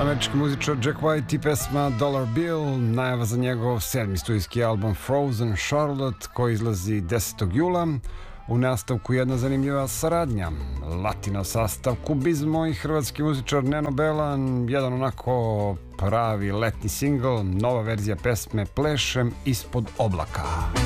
Američki muzičar Jack White i pesma Dollar Bill, najava za njegov 7. studijski album Frozen Charlotte koji izlazi 10. jula. U nastavku jedna zanimljiva saradnja, latino sastav Kubizmo i hrvatski muzičar Neno Belan, jedan onako pravi letnji singl, nova verzija pesme Plešem ispod oblaka.